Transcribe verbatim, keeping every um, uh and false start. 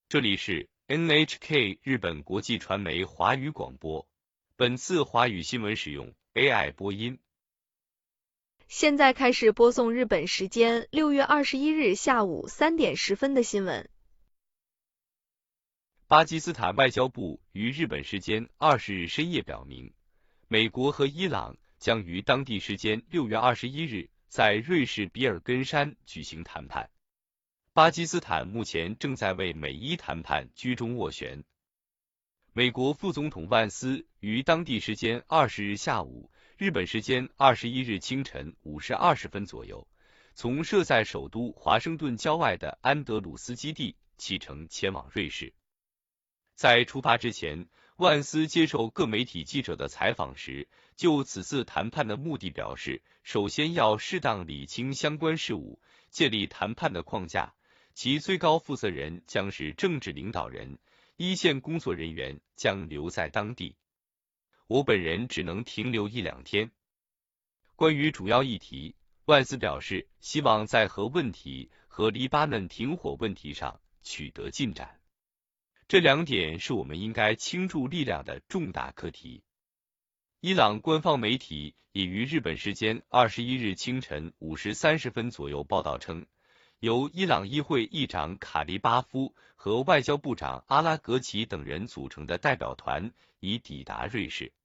这里是 N H K 日本国际传媒华语广播，本次华语新闻使用 A I 播音。 现在开始播送日本时间六月二十一日下午三点十分的新闻。 巴基斯坦外交部于日本时间二十日深夜表明，美国和伊朗将于当地时间六月二十一日在瑞士比尔根山举行谈判。巴基斯坦目前正在为美伊谈判居中斡旋。美国副总统万斯于当地时间二十日下午，日本时间二十一日清晨五时二十分左右，从设在首都华盛顿郊外的安德鲁斯基地启程前往瑞士。在出发之前，万斯接受各媒体记者的采访时，就此次谈判的目的表示，首先要适当理清相关事务，建立谈判的框架，其最高负责人将是政治领导人，一线工作人员将留在当地。我本人只能停留一两天。关于主要议题，万斯表示希望在核问题和黎巴嫩停火问题上取得进展。这两点是我们应该倾注力量的重大课题。伊朗官方媒体已于日本时间二十一日清晨五时三十分左右报道称，由伊朗议会议长卡利巴夫和外交部长阿拉格齐等人组成的代表团已抵达瑞士。